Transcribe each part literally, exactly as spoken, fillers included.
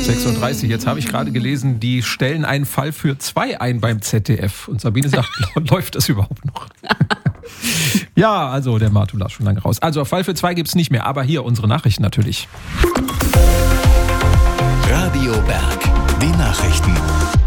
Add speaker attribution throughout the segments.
Speaker 1: sechs Uhr dreißig. Jetzt habe ich gerade gelesen, die stellen einen Fall für zwei ein beim Z D F. Und Sabine sagt, läuft das überhaupt noch? Ja, also der Matula ist schon lange raus. Also Fall für zwei gibt es nicht mehr, aber hier unsere Nachrichten natürlich.
Speaker 2: Radio Berg, die Nachrichten.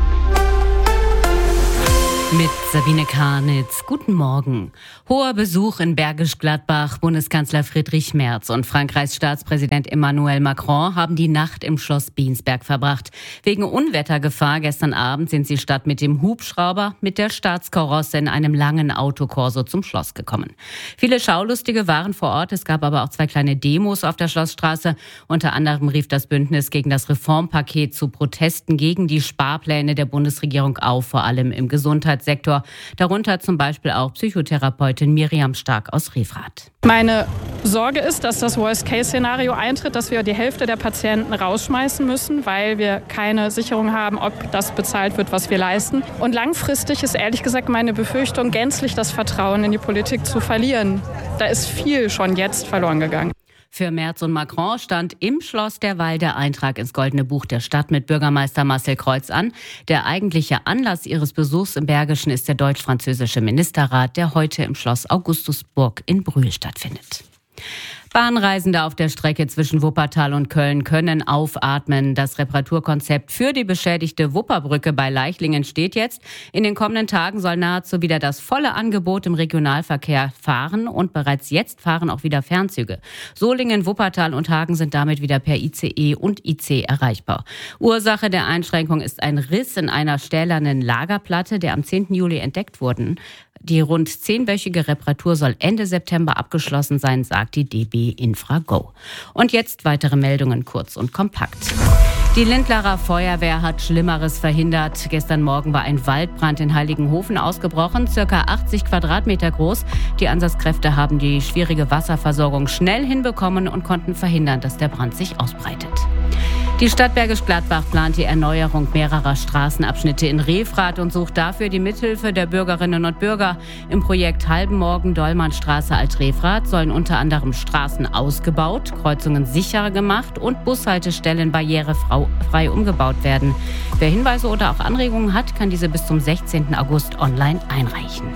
Speaker 3: Mit Sabine Karnitz. Guten Morgen. Hoher Besuch in Bergisch Gladbach. Bundeskanzler Friedrich Merz und Frankreichs Staatspräsident Emmanuel Macron haben die Nacht im Schloss Biensberg verbracht. Wegen Unwettergefahr gestern Abend sind sie statt mit dem Hubschrauber mit der Staatskarosse in einem langen Autokorso zum Schloss gekommen. Viele Schaulustige waren vor Ort. Es gab aber auch zwei kleine Demos auf der Schlossstraße. Unter anderem rief das Bündnis gegen das Reformpaket zu Protesten gegen die Sparpläne der Bundesregierung auf, vor allem im Gesundheitssektor. Darunter zum Beispiel auch Psychotherapeutin Miriam Stark aus Refrath.
Speaker 4: Meine Sorge ist, dass das Worst-Case-Szenario eintritt, dass wir die Hälfte der Patienten rausschmeißen müssen, weil wir keine Sicherung haben, ob das bezahlt wird, was wir leisten. Und langfristig ist ehrlich gesagt meine Befürchtung, gänzlich das Vertrauen in die Politik zu verlieren. Da ist viel schon jetzt verloren gegangen.
Speaker 3: Für Merz und Macron stand im Schloss derweil der Eintrag ins Goldene Buch der Stadt mit Bürgermeister Marcel Kreuz an. Der eigentliche Anlass ihres Besuchs im Bergischen ist der deutsch-französische Ministerrat, der heute im Schloss Augustusburg in Brühl stattfindet. Bahnreisende auf der Strecke zwischen Wuppertal und Köln können aufatmen. Das Reparaturkonzept für die beschädigte Wupperbrücke bei Leichlingen steht jetzt. In den kommenden Tagen soll nahezu wieder das volle Angebot im Regionalverkehr fahren und bereits jetzt fahren auch wieder Fernzüge. Solingen, Wuppertal und Hagen sind damit wieder per I C E und I C erreichbar. Ursache der Einschränkung ist ein Riss in einer stählernen Lagerplatte, der am zehnten Juli entdeckt wurde. Die rund zehnwöchige Reparatur soll Ende September abgeschlossen sein, sagt die D B Infra-Go. Und jetzt weitere Meldungen kurz und kompakt. Die Lindlarer Feuerwehr hat Schlimmeres verhindert. Gestern Morgen war ein Waldbrand in Heiligenhofen ausgebrochen, circa achtzig Quadratmeter groß. Die Einsatzkräfte haben die schwierige Wasserversorgung schnell hinbekommen und konnten verhindern, dass der Brand sich ausbreitet. Die Stadt Bergisch Gladbach plant die Erneuerung mehrerer Straßenabschnitte in Refrath und sucht dafür die Mithilfe der Bürgerinnen und Bürger. Im Projekt Halbenmorgen-Dollmannstraße Alt-Refrath sollen unter anderem Straßen ausgebaut, Kreuzungen sicherer gemacht und Bushaltestellen barrierefrei umgebaut werden. Wer Hinweise oder auch Anregungen hat, kann diese bis zum sechzehnten August online einreichen.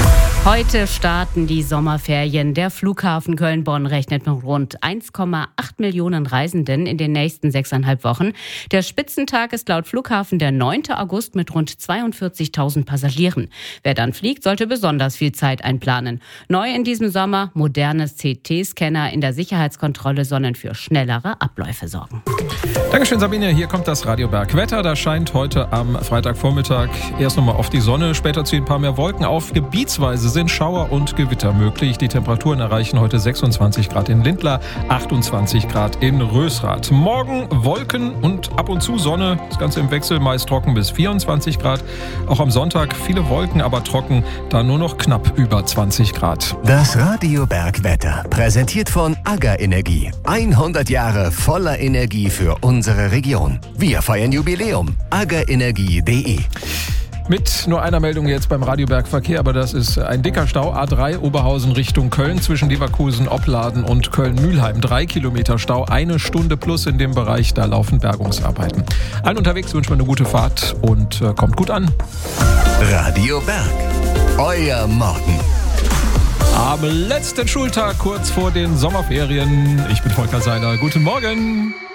Speaker 3: Heute starten die Sommerferien. Der Flughafen Köln-Bonn rechnet mit rund eins Komma acht Millionen Reisenden in den nächsten sechseinhalb Wochen. Der Spitzentag ist laut Flughafen der neunte August mit rund zweiundvierzigtausend Passagieren. Wer dann fliegt, sollte besonders viel Zeit einplanen. Neu in diesem Sommer moderne C T-Scanner in der Sicherheitskontrolle sollen für schnellere Abläufe sorgen.
Speaker 1: Dankeschön, Sabine. Hier kommt das Radio Berg Wetter. Da scheint heute am Freitagvormittag erst nochmal auf die Sonne, später ziehen ein paar mehr Wolken auf. Gebietsweise sind Schauer und Gewitter möglich. Die Temperaturen erreichen heute sechsundzwanzig Grad in Lindlar, achtundzwanzig Grad in Rösrath. Morgen Wolken und ab und zu Sonne. Das Ganze im Wechsel, meist trocken bis vierundzwanzig Grad. Auch am Sonntag viele Wolken, aber trocken, da nur noch knapp über zwanzig Grad.
Speaker 2: Das Radio Berg Wetter, präsentiert von AGA Energie. hundert Jahre voller Energie für unsere Region. Wir feiern Jubiläum. aga energie punkt de.
Speaker 1: Mit nur einer Meldung jetzt beim Radioberg-Verkehr, aber das ist ein dicker Stau. A drei Oberhausen Richtung Köln zwischen Leverkusen, Opladen und Köln-Mühlheim. Drei Kilometer Stau, eine Stunde plus in dem Bereich, da laufen Bergungsarbeiten. Allen unterwegs wünschen wir eine gute Fahrt und äh, kommt gut an.
Speaker 2: Radio Berg, euer Morgen.
Speaker 1: Am letzten Schultag kurz vor den Sommerferien. Ich bin Volker Seiler. Guten Morgen.